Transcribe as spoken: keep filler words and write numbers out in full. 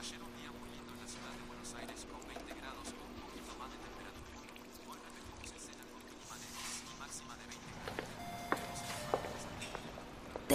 Ayer un día muy lindo en la ciudad de